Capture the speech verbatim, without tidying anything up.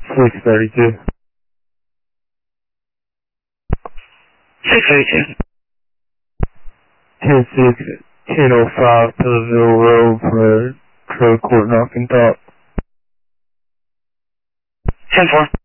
six thirty-two. six thirty-two. ten six, ten oh five Pillarville Road for Trail Court Knocking Top. ten four.